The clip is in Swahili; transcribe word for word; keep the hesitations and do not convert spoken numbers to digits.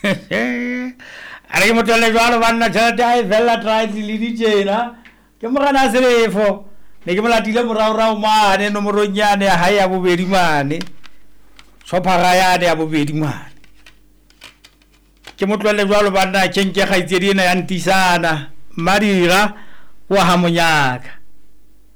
Are ke motho le jwalo banna tšhelete a e fella try le di tjena ke mogana selefo ne ke molatile moraorao mane nomoronyane ya hae ya bobedi mane shopara yane ya bobedi mane ke motho le jwalo banna tšenke ga itsedi ena ya ntisana madira wa ha monyaka